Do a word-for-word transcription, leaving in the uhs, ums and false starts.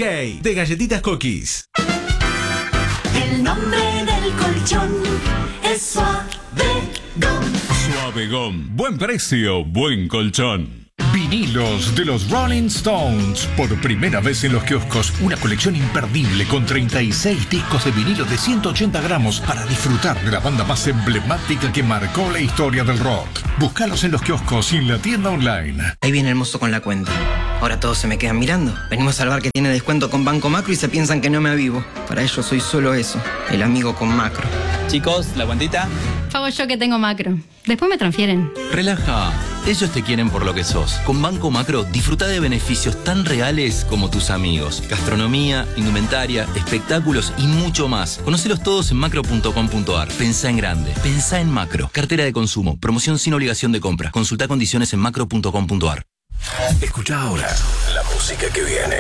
J de Galletitas Cookies. El nombre del colchón es Suavegom. Suavegom. Buen precio, buen colchón. Vinilos de los Rolling Stones. Por primera vez en los kioscos, una colección imperdible con treinta y seis discos de vinilo de ciento ochenta gramos para disfrutar de la banda más emblemática que marcó la historia del rock. Búscalos en los kioscos y en la tienda online. Ahí viene el mozo con la cuenta. Ahora todos se me quedan mirando. Venimos al bar que tiene descuento con Banco Macro y se piensan que no me avivo. Para ellos soy solo eso, el amigo con Macro. Chicos, ¿la cuentita? Pago yo que tengo Macro. Después me transfieren. Relaja. Ellos te quieren por lo que sos. Con Banco Macro, disfruta de beneficios tan reales como tus amigos. Gastronomía, indumentaria, espectáculos y mucho más. Conócelos todos en macro punto com punto ar. Pensá en grande. Pensá en Macro. Cartera de consumo. Promoción sin obligación de compra. Consulta condiciones en macro punto com punto ar. Escucha ahora la música que viene.